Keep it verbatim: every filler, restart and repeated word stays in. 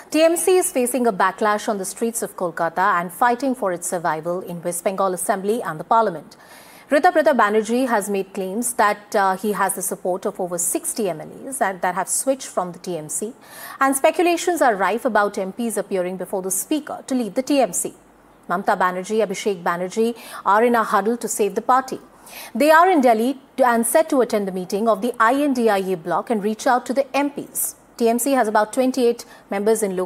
T M C is facing a backlash on the streets of Kolkata and fighting for its survival in West Bengal Assembly and the Parliament. Ritapratha Banerjee has made claims that uh, he has the support of over sixty M L Es that, that have switched from the T M C, and speculations are rife about M Ps appearing before the Speaker to leave the T M C. Mamata Banerjee, Abhishek Banerjee are in a huddle to save the party. They are in Delhi and set to attend the meeting of the I N D I A bloc and reach out to the M Ps. T M C has about twenty-eight members in local